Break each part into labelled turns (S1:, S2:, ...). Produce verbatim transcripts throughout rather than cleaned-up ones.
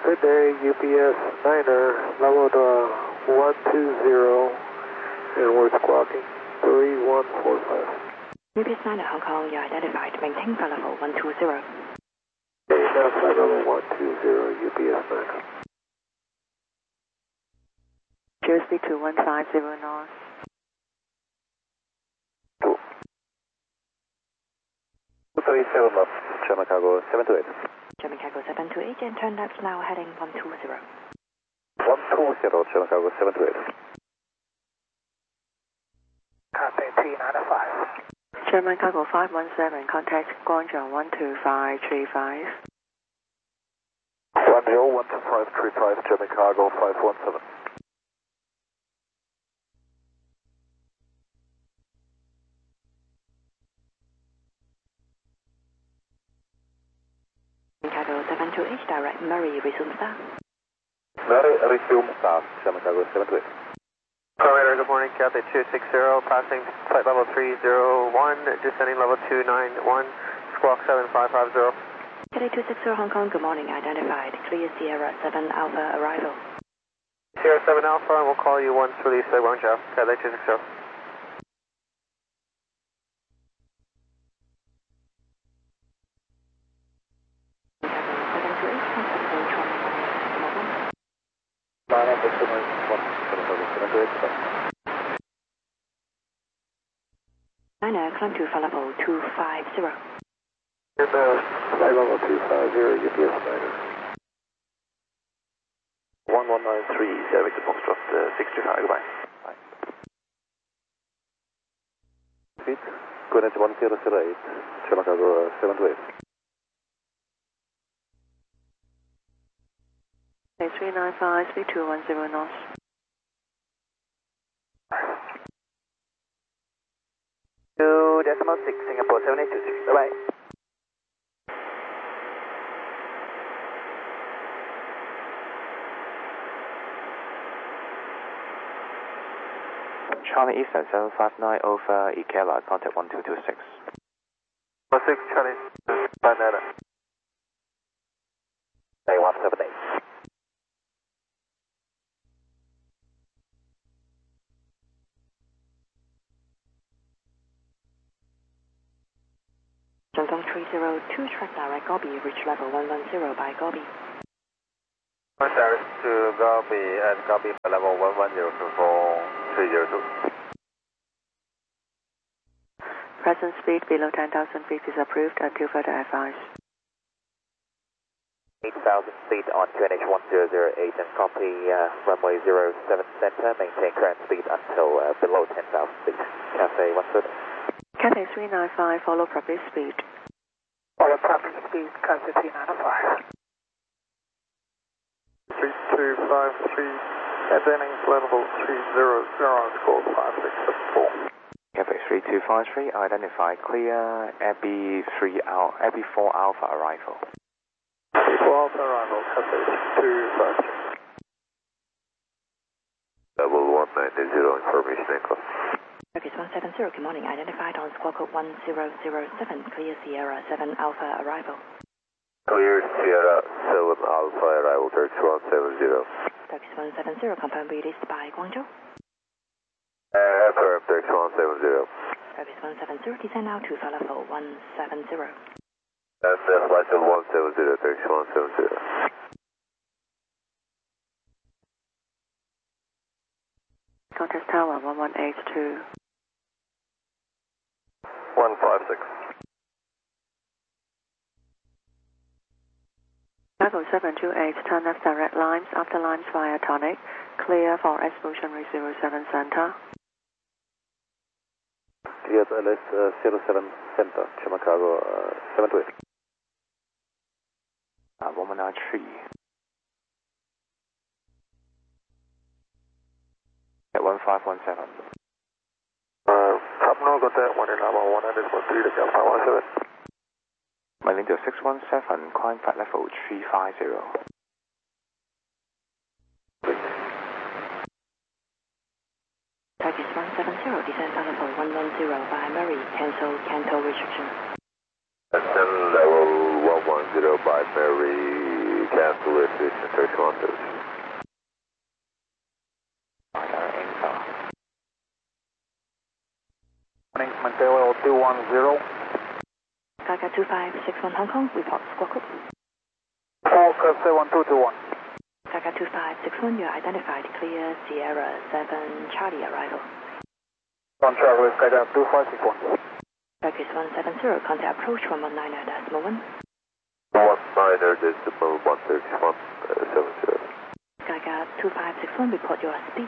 S1: Good day, U P S Niner, level uh, one two zero, and we're squawking three one four five.
S2: U P S Niner Hong Kong, you identified, maintain flight level one two zero.
S1: Okay, now flight level one two zero, U P S Niner.
S3: Jersey two one five zero north.
S4: two three seven left, German cargo seven two eight.
S2: German cargo seven two eight, and turn left now heading one two zero.
S4: one two zero, German cargo seven two eight.
S1: Contact T nine five.
S3: German cargo five one seven, contact Guangzhou one two five three five.
S4: one zero one two five three five, German cargo five one seven.
S2: Cargo seven two eight, direct Murray, resume start.
S4: Murray, resume start, German cargo seven two eight.
S1: Operator, good morning, Cathay two six zero, passing flight level three zero one, descending level two nine one, squawk seven five five zero.
S2: Cathay two six zero Hong Kong, good morning, identified, clear Sierra seven Alpha arrival.
S1: Sierra seven Alpha, and we'll call you once released at Guangzhou, Cathay two six zero.
S2: Niner, climb to flight level two five zero.
S1: And uh, flight level two five zero, U P S Niner.
S4: one one nine three, Sierra Victor Foxtrot uh, six three five, goodbye. Bye. Speed, Greenwich one zero zero eight, German cargo seven two eight.
S3: three nine five, three two one zero north.
S4: two decimal six, Singapore seven eight two six, bye-bye.
S5: Charlie Eastern seven five nine over Ikela, contact one two two six.
S1: one six, Charlie, five nine.
S4: A one seven eight.
S2: Zhongdong three zero two, track direct Gobi, reach level one one zero by Gobi.
S1: One direct to Gobi, and Gobi level one one zero for three zero two.
S3: Present speed below ten thousand feet is approved until further advice.
S4: eight thousand feet on Q N H one zero zero eight and copy uh, runway zero seven center, maintain current speed until uh, below ten thousand feet. Cathay one thirty.
S3: Cathay three nine five, follow proper speed.
S1: Follow proper speed, Cathay T nine five. three two five three, heading level three zero zero, score five six seven four.
S5: Cathay three two five three, identified, clear Abbey three Al Abbey four Alpha arrival.
S1: four Alpha arrival, Cathay two five three.
S4: Level one ninety, information echo.
S2: Turkish one seven zero, good morning, identified on squawk code one zero zero seven, clear Sierra seven Alpha arrival.
S4: Clear Sierra seven Alpha arrival, Turkish one seven zero.
S2: Turkish one seven zero, confirmed released by Guangzhou.
S4: Uh, confirmed, Turkish one seven zero.
S2: Turkish one seven zero, descend now to flight level one seven zero.
S4: And uh, flight level one seven zero, Turkish one seven zero.
S3: Contact tower one one eight two.
S4: one five six.
S3: Cargo seven two eight, turn left direct lines, after lines via tonic, clear for explosion zero seven center.
S4: Clear L S uh, zero seven center, German cargo uh, seven two eight.
S5: Uh, one one nine three. At one five one seven.
S1: Uh, top no, got that one in level one hundred for three to Delta one seven.
S5: Malindo six one seven, climb flight level three five zero.
S2: Turkish one seven zero, descend flight level one one zero by Murray, cancel Canto restriction.
S4: Descend level one one zero by Mary,
S1: cancel it, position thirty one seven zero.
S6: Morning, Montero two one zero.
S2: Gaga two five six one Hong Kong, report squawk code.
S6: Squawk seven two two one.
S2: Gaga two five six one, you're identified, clear Sierra seven Charlie arrival.
S6: On track with Gaga two five six one.
S2: Turkish one seven zero, contact approach one one nine decimal one.
S1: one niner decimal one thirty-one seven zero.
S2: Gaga two five six one, report your speed.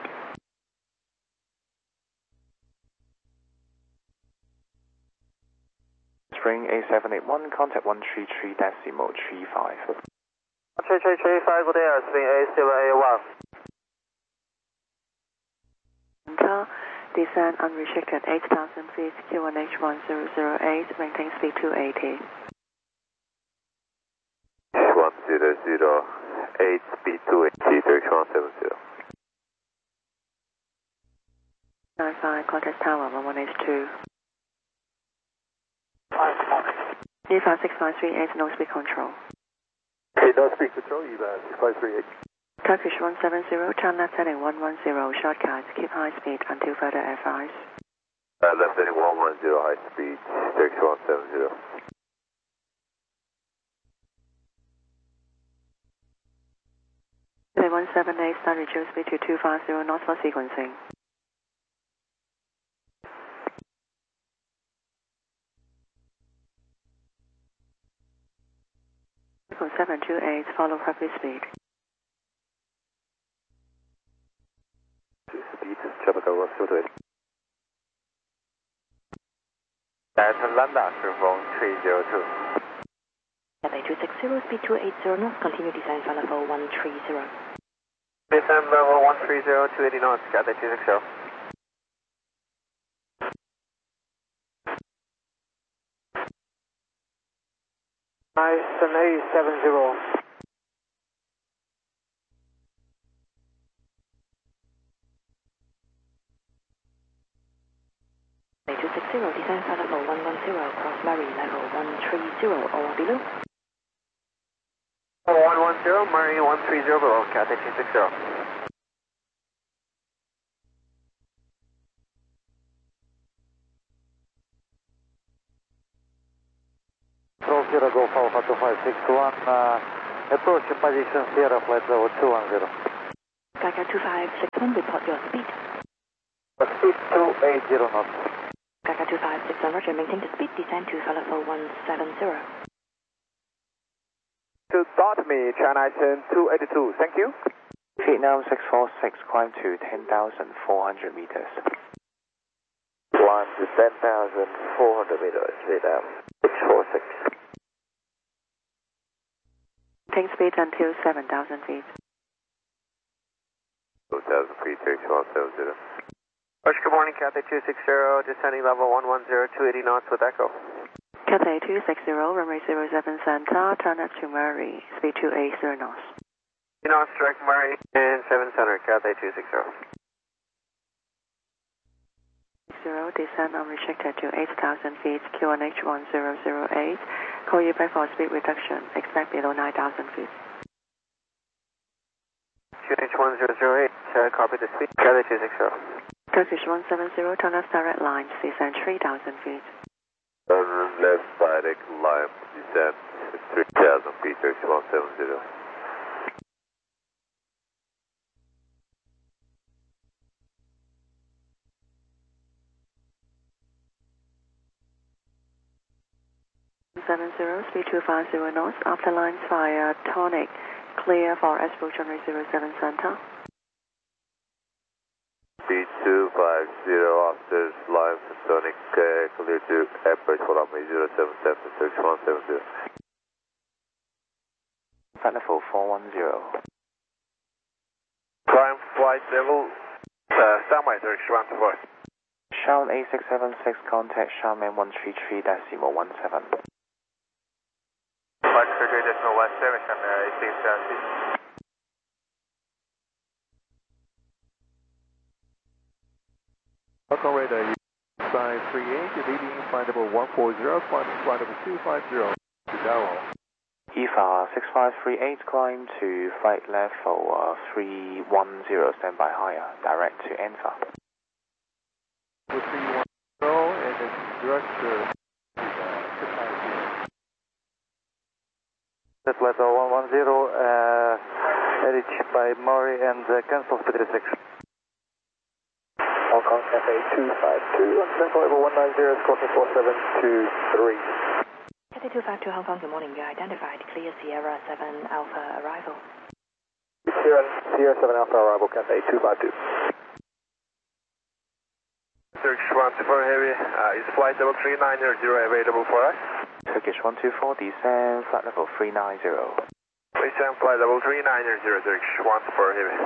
S5: Spring A seven eight one, contact one three three decimal three five.
S1: three three three five, good day, Spring A seven eight one.
S3: Center, descend unrestricted eight thousand feet, Q one H one zero zero eight, maintain speed two eighty.
S1: one zero zero eight, speed two eighty, thirty one seven zero.
S3: nine five, contact tower one one H two. E five six five three eight, no speed control.
S1: Okay, no speed control, E V A six five three eight.
S3: Turkish one seven zero, turn left heading one one zero, shortcuts, keep high speed until further advice.
S1: Uh, left heading one one zero, high speed, thirty one seven zero.
S3: one seven eight, start reduce speed to two five zero knots for sequencing. seven two eight, follow property speed.
S1: Speed, traffic over two eight. Delta Lambda, phone three zero two.
S2: Cathay two six zero, speed two eighty knots, continue descent for level one three zero.
S1: Descend level one three zero, two eighty knots, Cathay two six zero.
S6: Nice and A seven zero.
S2: Cathay two six zero, descend for level one one zero, cross Murray, level one three zero or below.
S1: one one zero, Murray one three zero below, Cathay two six zero.
S6: Control Sierra Golf Alpha two five six one, uh, approach in position Sierra flight level two one zero.
S2: Gaga two five six one, report your speed.
S6: Speed two eighty knots.
S2: Gaga two five six one, roger, maintain the speed, descend to level one seven zero.
S6: To start me, China Eastern two eighty-two, thank you.
S5: Vietnam six four six, climb to ten thousand four hundred meters.
S1: Climb to ten thousand four hundred meters, Vietnam six four six.
S3: Maintain speed until seven thousand feet.
S1: two thousand feet, thirty one seven zero. Good morning, Cathay two six zero, descending level one one zero, two eighty knots with Echo.
S3: Cathay two six zero, runway zero seven center, turn up to Murray, speed two eighty knots.
S1: You know, strike Murray and seven center, Cathay two six zero.
S3: Zero, descend unrestricted to eight thousand feet, Q one H one zero zero eight. Call you back for speed reduction, expect below nine thousand feet.
S1: Q H one zero zero eight, uh, copy the speed, Cathay two six zero.
S3: Turkish one seven zero, turn left direct line, descend three thousand feet.
S1: Turn left direct line, descend three thousand feet, thirty one seven zero.
S3: seven zero, speed two five zero knots, after lines via tonic, clear for approach runway zero seven center.
S1: Speed two five zero, after lines and tonic, uh, clear to approach for runway zero seven center, thirty one seven zero.
S5: Flight level four one zero.
S1: Climb flight level, uh, standby thirty one four.
S5: Sharon A six seven six, contact Charman one three three decimal one seven.
S1: one three three decimal one seven, Charman A six seven six.
S7: Welcome radar, five three eight, leading flight level one four zero, flight level two five zero to Darrow.
S5: E F A six five three eight, climb to flight level uh, three one zero, standby higher, direct to A N F A.
S7: three one zero, and then direct to six five zero.
S6: That's level one one zero, uh, reached by Murray and uh, cancel speed restriction.
S4: Hong Kong Cafe two five two, on central level one nine zero, squawking four seven two three.
S2: Cathay two five two Hong Kong, good morning. You identified clear Sierra seven Alpha arrival.
S4: Sierra, Sierra seven Alpha arrival, Cafe two five two.
S1: Turkish one two four Heavy, uh, is flight level three nine zero available for us?
S5: Turkish one two four, descend flight level three nine zero.
S1: Descend flight level three nine zero, Turkish one two four Heavy.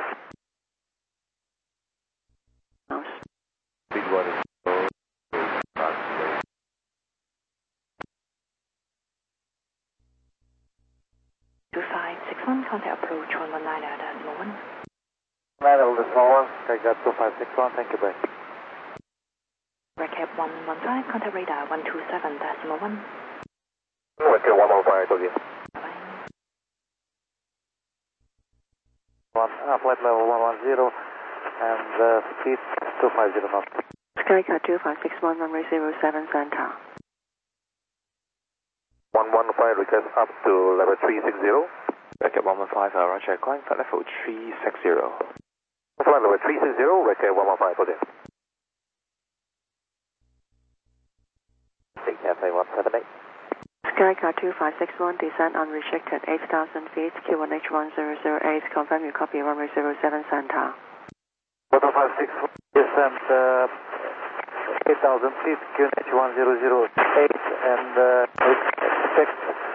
S7: Big one is low, approximately.
S2: two five six one, contact approach one one nine decimal one.
S6: nine level decimal one, take that two five six one, thank you, bye.
S2: Recap one one five, contact radar one two seven decimal one.
S4: Okay, one one five, okay.
S2: Bye-bye.
S6: One, uh, flight level one one zero, and uh, speed two five zero knots.
S3: Skycar two five six one, runway zero seven, center.
S4: one one five, request up to level three six zero.
S5: Recap one one five, uh, roger, climb flight level three six zero.
S4: Flight level three six zero, recap one one five, okay. Big Cafe one seven eight.
S3: Skycar two five six one, descend unrestricted eight thousand feet, Q one H one zero zero eight, confirm you copy runway zero seven, center.
S6: two five six one, descent uh, eight thousand feet, Q N H one zero zero eight, and uh, expect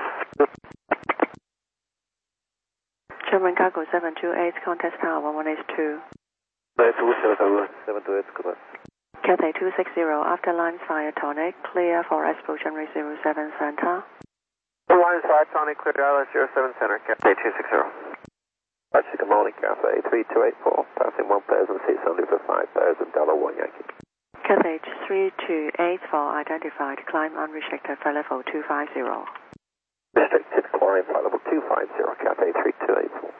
S3: German Cargo seven two eight, contact tower one one eight two.
S4: seven two eight, good.
S3: Cathay two six zero, after lines fire tonic, clear for approach runway zero seven, center.
S1: Lines fire tonic, clear Dallas zero seven center, Cathay two six zero.
S4: Actually, good morning, Cafe three two eight four, passing one thousand six hundred for five thousand, Delta one Yankee.
S3: Cathay three two eight four, identified, climb unrestricted, flight level two five zero.
S4: Restricted, climb flight level two five zero, Cafe three two eight four.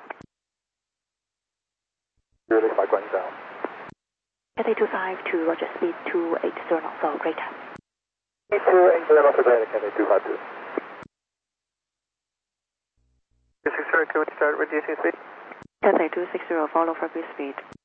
S4: Really, by going down.
S2: Cathay two five two, roger, speed two eight zero knots or greater.
S4: two eight zero knots or greater, Cafe two five two.
S1: two six zero, can we start reducing speed?
S3: Cathay two six zero, follow for good speed.